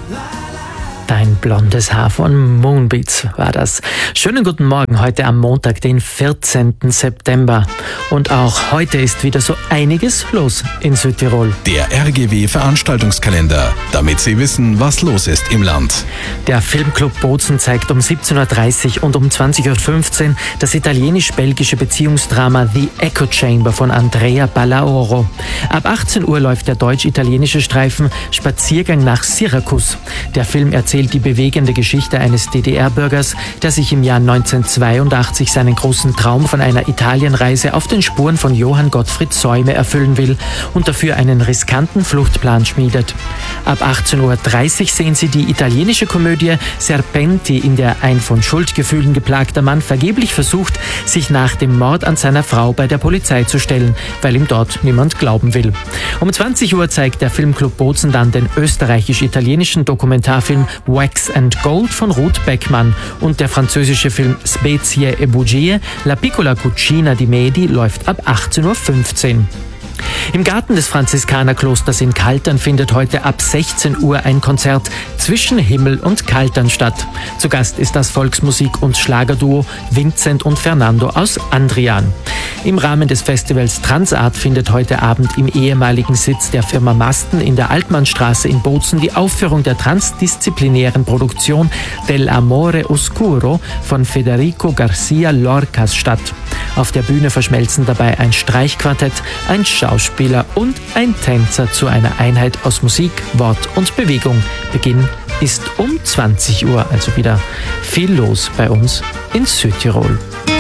Dein blondes Haar von Moonbeats war das. Schönen guten Morgen, heute am Montag, den 14. September. Und auch heute ist wieder so einiges los in Südtirol. Der RGW Veranstaltungskalender, damit Sie wissen, was los ist im Land. Der Filmclub Bozen zeigt um 17.30 Uhr und um 20.15 Uhr das italienisch-belgische Beziehungsdrama The Echo Chamber von Andrea Balaoro. Ab 18 Uhr läuft der deutsch-italienische Streifen Spaziergang nach Syrakus. Der Film erzählt die bewegende Geschichte eines DDR-Bürgers, der sich im Jahr 1982 seinen großen Traum von einer Italienreise auf den Spuren von Johann Gottfried Säume erfüllen will und dafür einen riskanten Fluchtplan schmiedet. Ab 18.30 Uhr sehen Sie die italienische Komödie Serpenti, in der ein von Schuldgefühlen geplagter Mann vergeblich versucht, sich nach dem Mord an seiner Frau bei der Polizei zu stellen, weil ihm dort niemand glauben will. Um 20 Uhr zeigt der Filmclub Bozen dann den österreichisch-italienischen Dokumentarfilm Wax and Gold von Ruth Beckmann und der französische Film Spezie e Bugie, La piccola cucina di Medi läuft ab 18.15 Uhr. Im Garten des Franziskanerklosters in Kaltern findet heute ab 16 Uhr ein Konzert zwischen Himmel und Kaltern statt. Zu Gast ist das Volksmusik- und Schlagerduo Vincent und Fernando aus Andrian. Im Rahmen des Festivals Transart findet heute Abend im ehemaligen Sitz der Firma Masten in der Altmannstraße in Bozen die Aufführung der transdisziplinären Produktion Del Amore Oscuro von Federico Garcia Lorcas statt. Auf der Bühne verschmelzen dabei ein Streichquartett, ein Schauspieler und ein Tänzer zu einer Einheit aus Musik, Wort und Bewegung. Beginn ist um 20 Uhr, also wieder viel los bei uns in Südtirol.